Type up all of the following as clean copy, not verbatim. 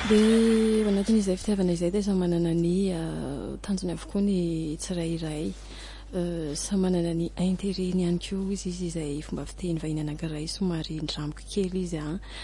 Dia anatin'izay fitiavana izay dia samy manana ny tanjony avokoa ny tsirairay, samy manana ny intérêt-ny ihany koa izy izay fomba fiteny vahiny anankiray somary ndramiko kely izy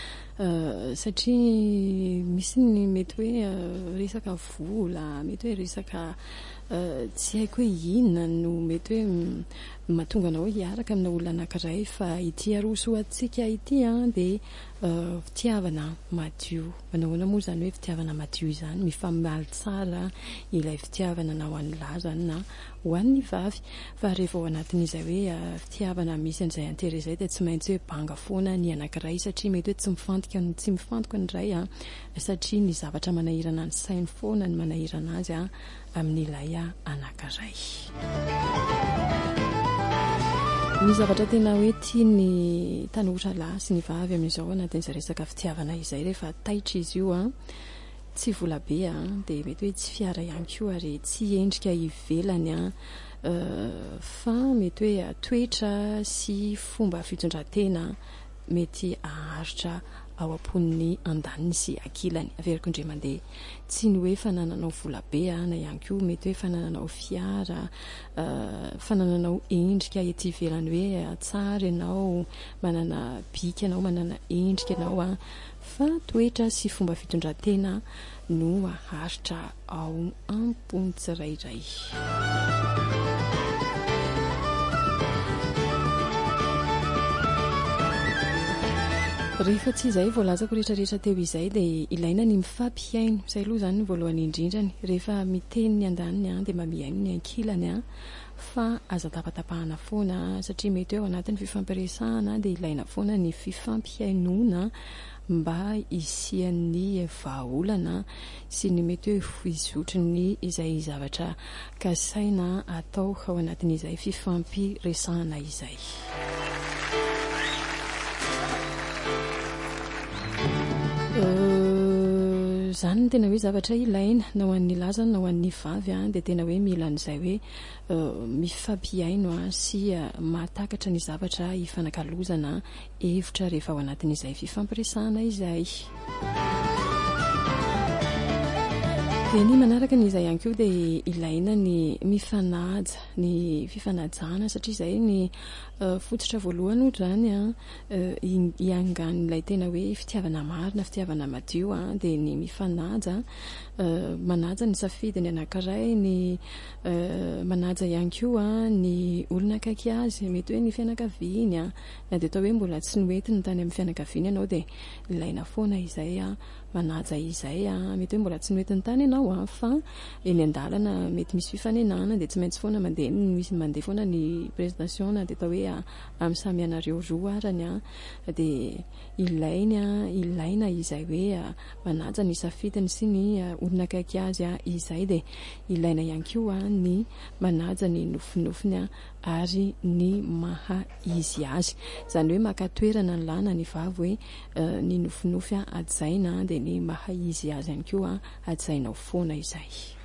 satria misy ny mety hoe resaka vola, mety hoe resaka tsy haiko hoe inona no mety hoe mahatonga anao hiaraka amina olona anankiray, fa ity aroso antsika ity dia fitiavana madio. Manahoana moa zany hoe fitiavana madio izany? Mifamaly tsara ilay fitiavana na ho an'ny lahy zany na ho an'ny vavy, fa rehefa ao anatin'izay hoe fitiavana misy an'izay intérêt izay dia tsy maintsy hoe banga foana ny anankiray, satria mety hoe tsy mifantoka ny iray satria ny zavatra manahirana ny sainy foana ny manahirana azy amin'ilay anankiray. Ny zavatra tena hoe tia ny tanora lahy sy ny vavy amin'izao anatin'izay resaka fitiavana izay, rehefa taitra izy io tsy vola be dia mety hoe tsy fiara ihany koa ary tsy endrika ivelany fa mety hoe toetra sy fomba fitondran-tena mety aharitra ao am-pon'ny andaniny sy ankilany. Averiko indray mandeha tsy ny hoe fanananao vola be na ihany koa mety hoe fanananao fiara, fanananao endrika ety ivelany hoe tsara ianao, manana bika ianao, manana endrika ianao fa toetra sy fomba fitondran-tena no aharitra ao am-pony tsirairay. Rehefa tsy izay voalazako rehetrarehetra teo izay dia ilaina ny mifampihaino, izay aloha zany ny voalohany indrindrany. Rehefa miteny ny andaniny dia mamihaino ny ankilany fa aza tapatapahana foana satria mety hoe ao anatin'ny fifampiresahana dia ilaina foana ny fifampihainoana mba hisian'ny vahaolana sy ny mety hoe hizotry ny izay zavatra kasaina atao ao anatin'izay fifampiresahana izay. Zany tena hoe zavatra ilaina na ho an'ny lahy zany na ho an'ny vavy dia tena hoe mila an'izay hoe mifampihaino sy mahatakatra ny zavatra ifanakalozana hevitra rehefa ao anatin'izay fifampiresahana izay. Dia ny manaraka n'izay ihany koa dia ilaina ny mifanaja, ny fifanajana satria izay ny fototra voalohany ohatra zany hiangan'ilay tena hoe fitiavana marina, fitiavana madio dia ny mifanaja, manaja ny safidiny anankiray, ny manaja ihany koa ny olona akaiky azy, mety hoe ny fianakaviany na dia atao hoe mbola tsy noentiny tany amin'ny fianakaviany ianao dia ilaina foana izay manaja izay, mety hoe mbola tsy noentiny tany ianao fa eny an-dalana mety misy fifanenana dia tsy maintsy foana mandeha foana ny prestation na dia atao hoe amin'ny samy anareo roa arany dia ilaina izay hoe manaja ny safidiny sy ny olona akaiky azy izay, dia ilaina ihany koa ny manaja ny nofinofiny ary ny maha izy azy, izany hoe makatoerana ny lahy na ny vavy hoe ny nofinofy ajaina dia ny maha izy azy ihany koa ajainao foana izay.